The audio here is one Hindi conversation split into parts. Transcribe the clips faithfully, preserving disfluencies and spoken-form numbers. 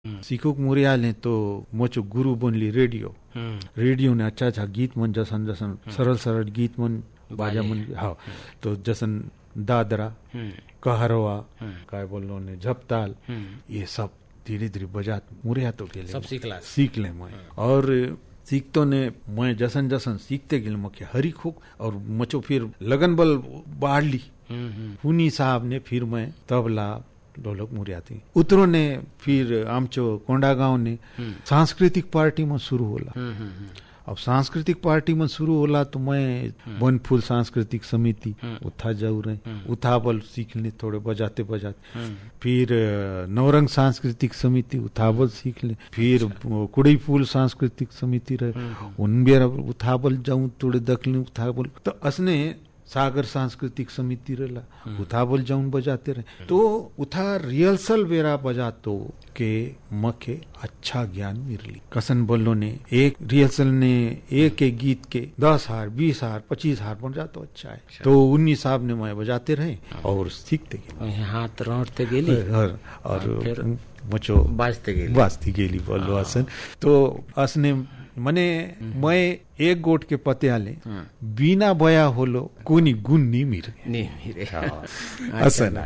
सिकुक मुरिया ने तो मोचो गुरु बनली रेडियो रेडियो ने अच्छा अच्छा गीत मन जसन जसन सरल सरल गीत मन बाजा मन हाँ तो जसन दादरा कहरवा काय बोलो ने झपताल ये सब धीरे धीरे बजा मुरिया तो के सब सीखला सीख ले मैं और सीखतो ने मैं जसन जसन सीखते गेल मके हरी खूक और मचो फिर लगन बल बाढ़ ली हुनी साहब ने फिर मैं तबला ढोलक मुरिया थी उतरो ने फिर आमचो कोंडा गांव ने सांस्कृतिक पार्टी में शुरू होला अब सांस्कृतिक पार्टी में शुरू होला तो मैं बनफूल सांस्कृतिक समिति उठा जाऊ रहे उठा बल सीखने थोड़े बजाते बजाते फिर नवरंग सांस्कृतिक समिति उठा बल सीख ले फिर कुड़ी फूल सांस्कृतिक समिति रहे उन उठा बल जाऊं थोड़े दखले उठा बल तो असने सागर सांस्कृतिक समिति रहला उठा बोल जाऊन बजाते रहे तो उठा रिहर्सल बेरा बजा तो के मखे अच्छा ज्ञान मिली कसन बोलो ने एक रिहर्सल ने एक एक गीत के दस हार बीस हार पच्चीस हार बन जातो अच्छा है तो उन्नीस साहब ने मैं बजाते रहे और सीखते गए हाथ रोटते गेली और मचो बाजते गेली बाजती गेली बोलो असन तो असने मने मैं एक गोट के पते आले बिना बया होलो कोनी गुण नहीं मिरे नहीं मिरे असन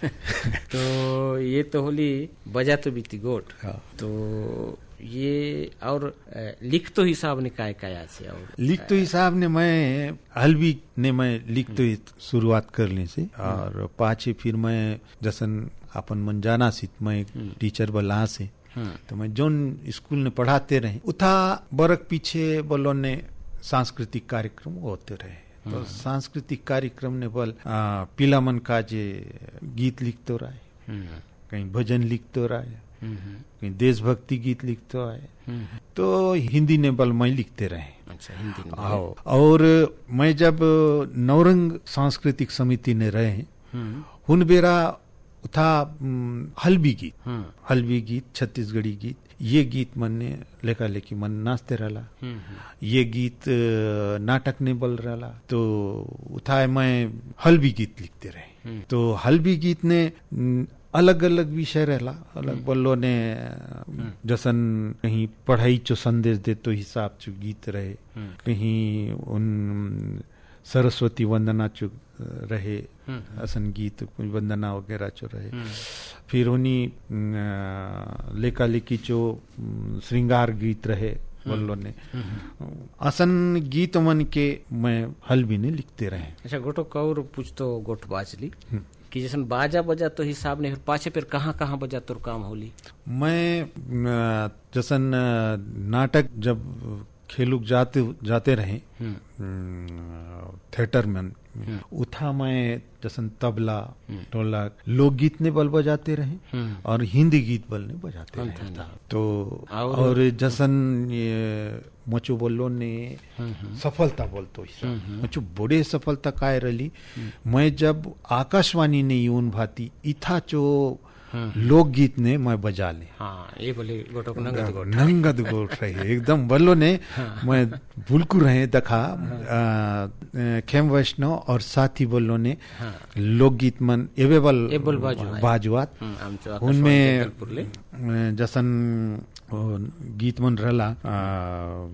तो ये तो होली बजा तो बीती गोट तो ये और लिख तो हिसाब ने काय काय से और लिख तो हिसाब ने मैं हलवी ने मैं लिख तो शुरुआत कर ली से और पाछे फिर मैं जसन अपन मन जाना सीत मैं टीचर बला से तो मैं जोन स्कूल ने पढ़ाते रहे उथा बरक पीछे बोलो ने सांस्कृतिक कार्यक्रम होते रहे तो सांस्कृतिक कार्यक्रम ने बल पीला मन का जे गीत लिखते रहे कहीं भजन लिखते रहे कहीं देशभक्ति गीत लिखते रहे तो हिंदी ने बल मैं लिखते रहे अच्छा हिंदी ने आओ और मैं जब नवरंग सांस्कृतिक समिति ने रहे हुन बेरा था हलवी गीत हलवी गीत छत्तीसगढ़ी गीत ये गीत मन ने लेखा लेखी मन नाचते रहला ये गीत नाटक ने बल रहला तो उठाए मैं हलवी गीत लिखते रहे तो हलवी गीत ने अलग अलग विषय रहला अलग बल्लो ने जसन कहीं पढ़ाई चो संदेश दे तो हिसाब चो गीत रहे कहीं उन सरस्वती वंदना चो रहे असन गीत वंदना वगैरह चो रहे फिर उन्हीं लेखा लेखी चो श्रृंगार गीत रहे बोलो ने असन गीत मन के मैं हल भी नहीं लिखते रहे अच्छा गोटो कौर पूछ तो गोट बाजली कि जैसे बाजा बजा तो हिसाब ने पाछे फिर कहाँ कहाँ बजा तो काम होली मैं जसन नाटक जब खेलुक जाते जाते रहे थिएटर में उठा मैं जसन तबला ढोलक लोकगीत ने बल बजाते रहे और हिंदी गीत बल ने बजाते रहे तो और जसन ये मचो बोलो ने सफलता बोलतो मचो बड़े सफलता काय रही मैं जब आकाशवाणी ने यून भाती इथा चो लोकगीत ने मैं बजा ले हाँ ये बोले गोटो नंगद गोट नंगद गोट रहे एकदम बल्लो ने मैं भूलकू रहे दखा खेम वैष्णव और साथी बोलो ने लोकगीत मन एवेबल बाजुआत उनमें जसन गीत मन रहला